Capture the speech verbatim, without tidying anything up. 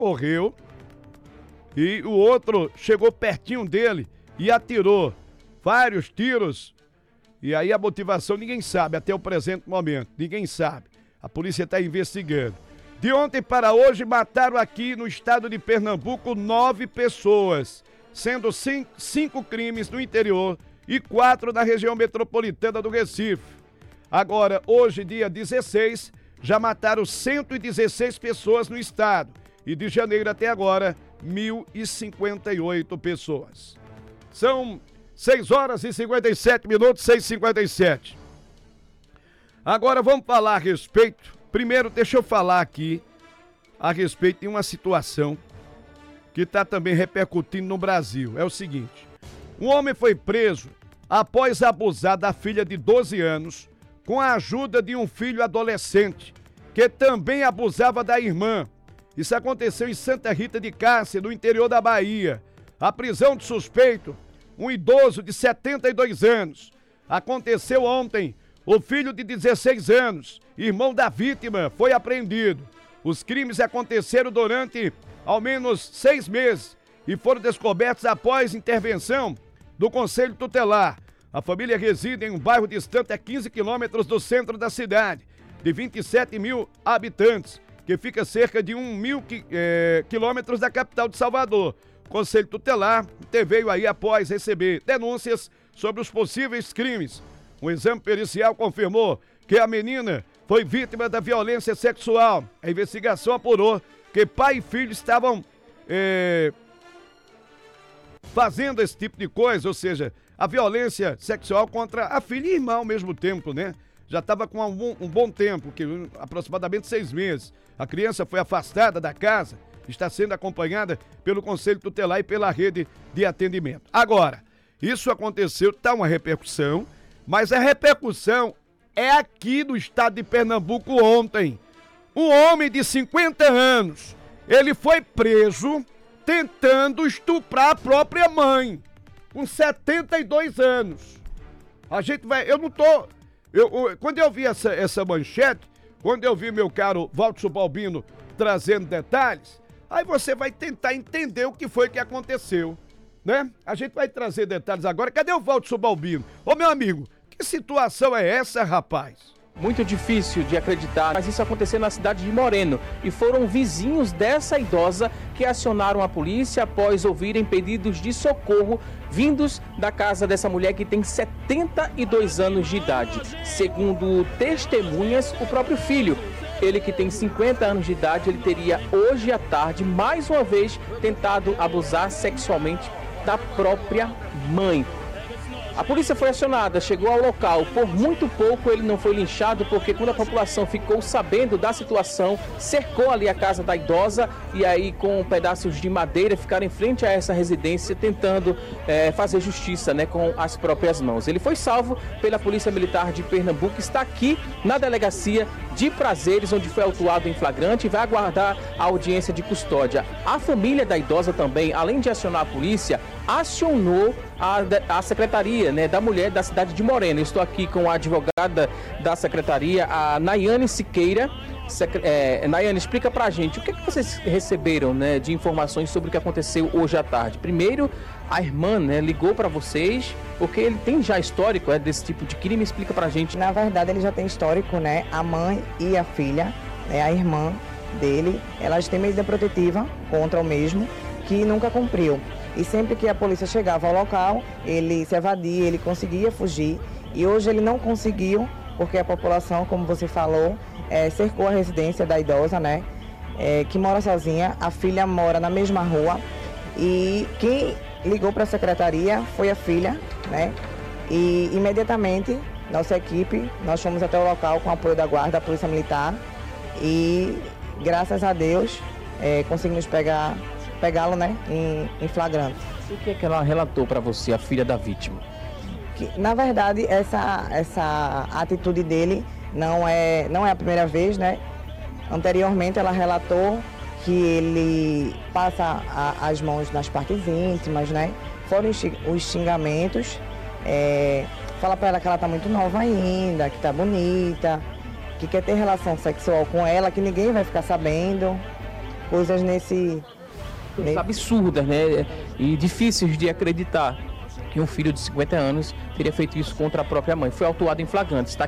correu e o outro chegou pertinho dele e atirou vários tiros. E aí a motivação ninguém sabe, até o presente momento, ninguém sabe. A polícia está investigando. De ontem para hoje mataram aqui no estado de Pernambuco nove pessoas, sendo cinco, cinco crimes no interior e quatro na região metropolitana do Recife. Agora, hoje, dia dezesseis, já mataram cento e dezesseis pessoas no estado e de janeiro até agora, mil e cinquenta e oito pessoas. São seis horas e cinquenta e sete minutos, seis e cinquenta e sete. Agora vamos falar a respeito, primeiro deixa eu falar aqui a respeito de uma situação que está também repercutindo no Brasil. É o seguinte, um homem foi preso após abusar da filha de doze anos com a ajuda de um filho adolescente, que também abusava da irmã. Isso aconteceu em Santa Rita de Cássia, no interior da Bahia. A prisão de suspeito, um idoso de setenta e dois anos. Aconteceu ontem. O filho de dezesseis anos, irmão da vítima, foi apreendido. Os crimes aconteceram durante ao menos seis meses e foram descobertos após intervenção do Conselho Tutelar. A família reside em um bairro distante a quinze quilômetros do centro da cidade, de vinte e sete mil habitantes, que fica cerca de um mil é, quilômetros da capital de Salvador. O Conselho Tutelar veio aí após receber denúncias sobre os possíveis crimes. Um exame pericial confirmou que a menina foi vítima da violência sexual. A investigação apurou que pai e filho estavam é, fazendo esse tipo de coisa, ou seja, a violência sexual contra a filha e irmã ao mesmo tempo, né? Já estava com um bom, um bom tempo, que aproximadamente seis meses. A criança foi afastada da casa, está sendo acompanhada pelo Conselho Tutelar e pela rede de atendimento. Agora, isso aconteceu, está uma repercussão, mas a repercussão é aqui no estado de Pernambuco ontem. Um homem de cinquenta anos, ele foi preso tentando estuprar a própria mãe, com setenta e dois anos. A gente vai, eu não tô, eu, eu, quando eu vi essa, essa manchete, quando eu vi meu caro Valdo Balbino trazendo detalhes, aí você vai tentar entender o que foi que aconteceu, né? A gente vai trazer detalhes agora. Cadê o Valdo Balbino? Ô, meu amigo, que situação é essa, rapaz? Muito difícil de acreditar, mas isso aconteceu na cidade de Moreno e foram vizinhos dessa idosa que acionaram a polícia após ouvirem pedidos de socorro vindos da casa dessa mulher que tem setenta e dois anos de idade. Segundo testemunhas, o próprio filho, ele que tem cinquenta anos de idade, ele teria hoje à tarde mais uma vez tentado abusar sexualmente da própria mãe. A polícia foi acionada, chegou ao local. Por muito pouco ele não foi linchado, porque quando a população ficou sabendo da situação, cercou ali a casa da idosa e aí com pedaços de madeira ficaram em frente a essa residência tentando é, fazer justiça, né, com as próprias mãos. Ele foi salvo pela Polícia Militar de Pernambuco, está aqui na delegacia de Prazeres, onde foi autuado em flagrante e vai aguardar a audiência de custódia. A família da idosa também, além de acionar a polícia, acionou a, a secretaria, né, da mulher da cidade de Moreno. Eu estou aqui com a advogada da secretaria, a Nayane Siqueira. Secre... É, Nayane, explica pra gente o que, é que vocês receberam, né, de informações sobre o que aconteceu hoje à tarde. Primeiro, a irmã, né, ligou para vocês, porque ele tem já histórico é, desse tipo de crime. Explica pra gente. Na verdade, ele já tem histórico, né? A mãe e a filha, né, a irmã dele, elas têm medida protetiva contra o mesmo, que nunca cumpriu. E sempre que a polícia chegava ao local, ele se evadia, ele conseguia fugir. E hoje ele não conseguiu, porque a população, como você falou, é, cercou a residência da idosa, né? É, que mora sozinha, a filha mora na mesma rua. E quem ligou para a secretaria foi a filha, né? E imediatamente, nossa equipe, nós fomos até o local com o apoio da guarda, da Polícia Militar. E graças a Deus, é, conseguimos pegar... pegá-lo, né, em, em flagrante. O que é que ela relatou para você, a filha da vítima? Que, na verdade, essa, essa atitude dele não é, não é a primeira vez, né? Anteriormente, ela relatou que ele passa a, as mãos nas partes íntimas, né? Foram os xingamentos, é, fala para ela que ela tá muito nova ainda, que tá bonita, que quer ter relação sexual com ela, que ninguém vai ficar sabendo. coisas nesse... Coisas absurdas, né? E difíceis de acreditar que um filho de cinquenta anos teria feito isso contra a própria mãe. Foi autuado em flagrante. Está